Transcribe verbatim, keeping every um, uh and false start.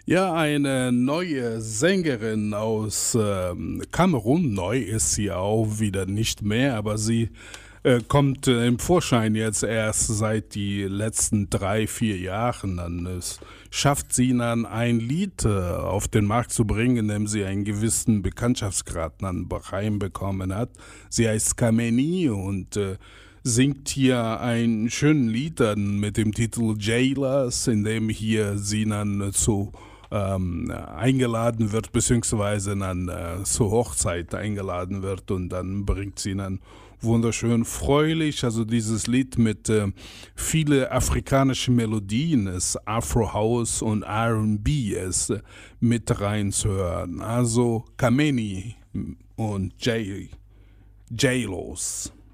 Ja, eine neue Sängerin aus ähm, Kamerun, neu ist sie auch wieder nicht mehr, aber sie äh, kommt äh, im Vorschein jetzt erst seit die letzten drei, vier Jahren. Dann es schafft sie dann ein Lied äh, auf den Markt zu bringen, in dem sie einen gewissen Bekanntschaftsgrad dann reinbekommen hat. Sie heißt Kameni und äh, singt hier ein schönes Lied dann mit dem Titel Jailers, in dem hier sie dann zu ähm, eingeladen wird, beziehungsweise dann äh, zur Hochzeit eingeladen wird und dann bringt sie dann wunderschön fröhlich, also dieses Lied mit äh, viele afrikanische Melodien, ist Afro House und R und B ist äh, mit reinzuhören. Also Kameni und J, J-Los.